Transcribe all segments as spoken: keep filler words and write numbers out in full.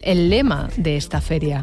el lema de esta feria.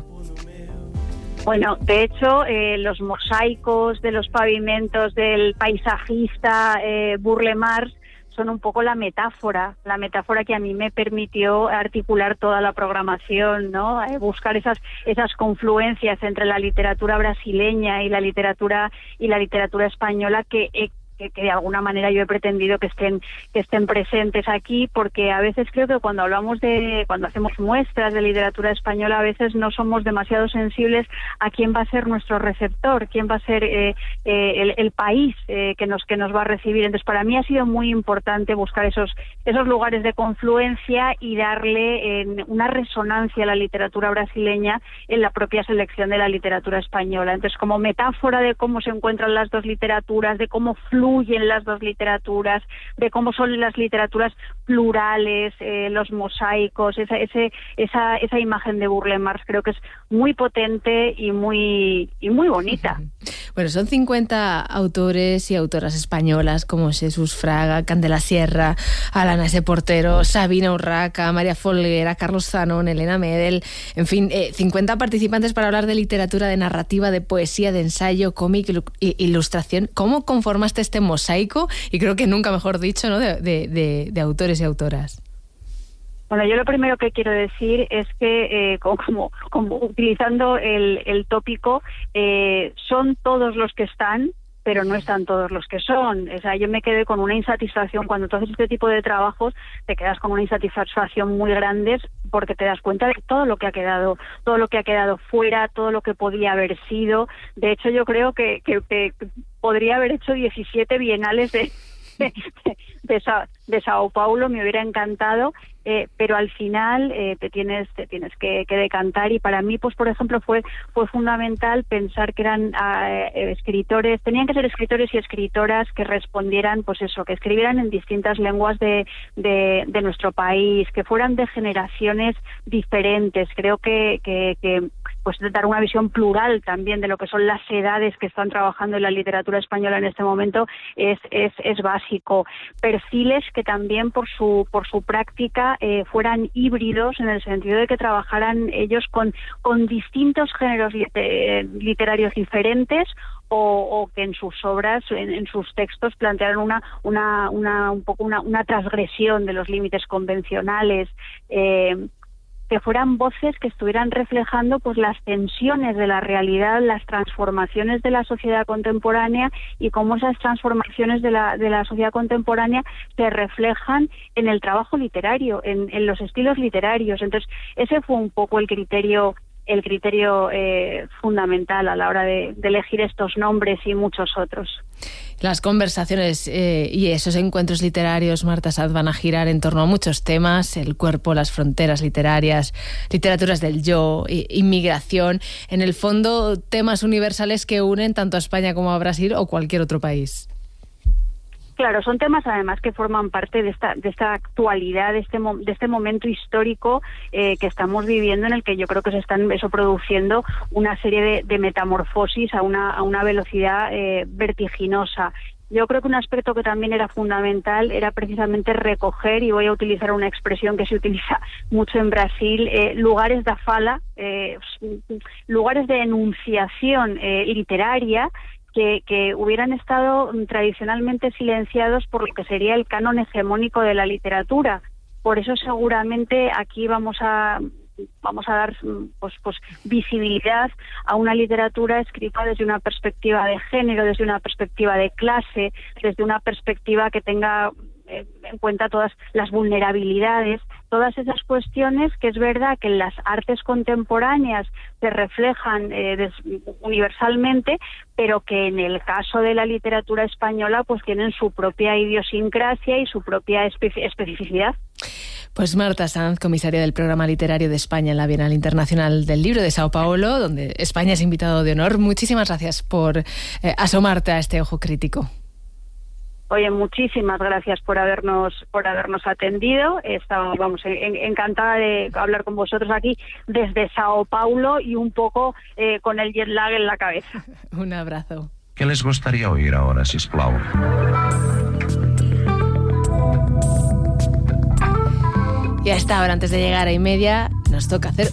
Bueno, de hecho, eh, los mosaicos de los pavimentos del paisajista eh, Burle Marx son un poco la metáfora, la metáfora que a mí me permitió articular toda la programación, ¿no? Eh, buscar esas esas confluencias entre la literatura brasileña y la literatura y la literatura española que eh, Que, que de alguna manera yo he pretendido que estén que estén presentes aquí, porque a veces creo que cuando hablamos de cuando hacemos muestras de literatura española a veces no somos demasiado sensibles a quién va a ser nuestro receptor, quién va a ser eh, eh, el, el país eh, que nos que nos va a recibir. Entonces para mí ha sido muy importante buscar esos esos lugares de confluencia y darle eh, una resonancia a la literatura brasileña en la propia selección de la literatura española. Entonces, como metáfora de cómo se encuentran las dos literaturas, de cómo fluyen las dos literaturas, de cómo son las literaturas plurales, eh, los mosaicos, esa, ese, esa, esa imagen de Burle Marx creo que es muy potente y muy, y muy bonita. Bueno, son cincuenta autores y autoras españolas como Jesús Fraga, Candela Sierra, Alana S. Portero, Sabina Urraca, María Folguera, Carlos Zanón, Elena Medel, en fin, eh, cincuenta participantes para hablar de literatura, de narrativa, de poesía, de ensayo, cómic, e ilustración. ¿Cómo conformaste este mosaico? Y creo que nunca mejor dicho, ¿no?, de, de, de, de autores y autoras. Bueno, yo lo primero que quiero decir es que, eh, como, como, como utilizando el, el tópico, eh, son todos los que están, pero no están todos los que son. O sea, yo me quedé con una insatisfacción. Cuando tú haces este tipo de trabajos, te quedas con una insatisfacción muy grande porque te das cuenta de todo lo que ha quedado, todo lo que ha quedado fuera, todo lo que podía haber sido. De hecho, yo creo que, que, que podría haber hecho diecisiete bienales de, de, de, Sa, de Sao Paulo, me hubiera encantado. Eh, pero al final eh, te tienes te tienes que, que decantar, y para mí, pues por ejemplo, fue fue fundamental pensar que eran eh, escritores, tenían que ser escritores y escritoras que respondieran, pues eso, que escribieran en distintas lenguas de, de, de nuestro país, que fueran de generaciones diferentes. Creo que, que, que pues dar una visión plural también de lo que son las edades que están trabajando en la literatura española en este momento es es, es básico. Perfiles que también por su por su práctica Eh, fueran híbridos, en el sentido de que trabajaran ellos con, con distintos géneros liter- literarios diferentes, o, o que en sus obras, en, en sus textos, plantearan una, una, una, un poco una, una transgresión de los límites convencionales. Eh, que fueran voces que estuvieran reflejando pues las tensiones de la realidad, las transformaciones de la sociedad contemporánea, y cómo esas transformaciones de la de la sociedad contemporánea se reflejan en el trabajo literario, en, en los estilos literarios. Entonces, ese fue un poco el criterio el criterio eh, fundamental a la hora de, de elegir estos nombres y muchos otros. Las conversaciones eh, y esos encuentros literarios, Marta Sanz, van a girar en torno a muchos temas: el cuerpo, las fronteras literarias, literaturas del yo, inmigración, en el fondo temas universales que unen tanto a España como a Brasil o cualquier otro país. Claro, son temas además que forman parte de esta de esta actualidad, de este de este momento histórico eh, que estamos viviendo, en el que yo creo que se están eso produciendo una serie de, de metamorfosis a una a una velocidad eh, vertiginosa. Yo creo que un aspecto que también era fundamental era precisamente recoger, y voy a utilizar una expresión que se utiliza mucho en Brasil, eh, lugares da fala, eh, lugares de enunciación eh, literaria, Que, que hubieran estado tradicionalmente silenciados por lo que sería el canon hegemónico de la literatura. Por eso seguramente aquí vamos a vamos a dar pues, pues visibilidad a una literatura escrita desde una perspectiva de género, desde una perspectiva de clase, desde una perspectiva que tenga en cuenta todas las vulnerabilidades, todas esas cuestiones que es verdad que en las artes contemporáneas se reflejan eh, des, universalmente, pero que en el caso de la literatura española pues tienen su propia idiosincrasia y su propia espe- especificidad. Pues Marta Sanz, comisaria del Programa Literario de España en la Bienal Internacional del Libro de Sao Paulo, donde España es invitado de honor, muchísimas gracias por eh, asomarte a este ojo crítico. Oye, muchísimas gracias por habernos por habernos atendido. Estaba, vamos, en, encantada de hablar con vosotros aquí desde Sao Paulo y un poco eh, con el jet lag en la cabeza. Un abrazo. ¿Qué les gustaría oír ahora, sisplau? Y a esta hora, antes de llegar a y media, nos toca hacer